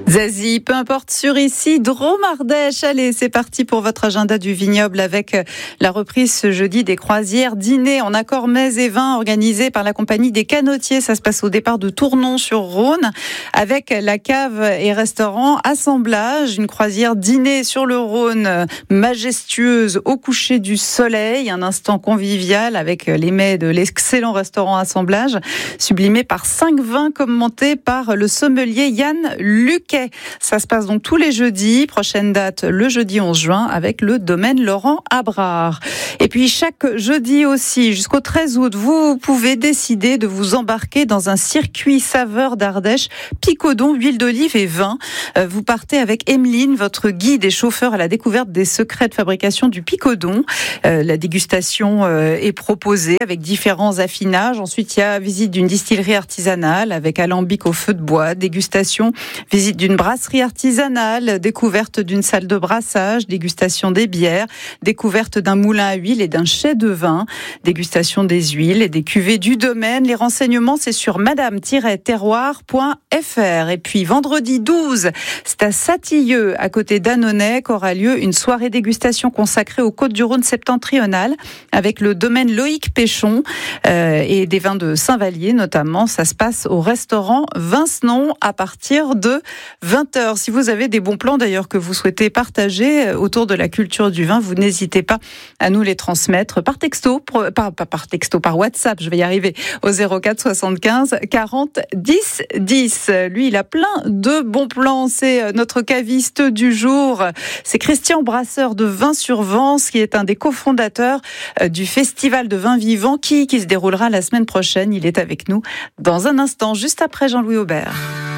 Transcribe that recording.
Zazie, peu importe sur ici, Drôme Ardèche. Allez, c'est parti pour votre agenda du vignoble avec la reprise ce jeudi des croisières dîner en accord mets et vins organisés par la compagnie des Canotiers. Ça se passe au départ de Tournon-sur-Rhône avec la cave et restaurant Assemblage. Une croisière dîner sur le Rhône majestueuse au coucher du soleil. Un instant convivial avec les mets de l'excellent restaurant Assemblage sublimé par 5 vins commentés par le sommelier Yann Luquet. Ça se passe donc tous les jeudis. Prochaine date, le jeudi 11 juin, avec le domaine Laurent Abrard. Et puis, chaque jeudi aussi, jusqu'au 13 août, vous pouvez décider de vous embarquer dans un circuit saveur d'Ardèche, picodon, huile d'olive et vin. Vous partez avec Emeline, votre guide et chauffeur à la découverte des secrets de fabrication du picodon. La dégustation est proposée avec différents affinages. Ensuite, il y a visite d'une distillerie artisanale avec alambic au feu de bois, dégustation, visite d'une brasserie artisanale, découverte d'une salle de brassage, dégustation des bières, découverte d'un moulin à huile et d'un chai de vin, dégustation des huiles et des cuvées du domaine. Les renseignements, c'est sur madame-terroir.fr. Et puis vendredi 12, c'est à Satilleux, à côté d'Annonay, qu'aura lieu une soirée dégustation consacrée aux Côtes-du-Rhône septentrionales avec le domaine Loïc Péchon et des vins de Saint-Vallier notamment. Ça se passe au restaurant Vincenon à partir de 20h. Si vous avez des bons plans d'ailleurs que vous souhaitez partager autour de la culture du vin, vous n'hésitez pas à nous les transmettre par texto, par WhatsApp, je vais y arriver, au 04 75 40 10 10. Lui, il a plein de bons plans. C'est notre caviste du jour. C'est Christian Brasseur de Vin sur Vence qui est un des cofondateurs du Festival de Vins Vivants qui se déroulera la semaine prochaine. Il est avec nous dans un instant, juste après Jean-Louis Aubert.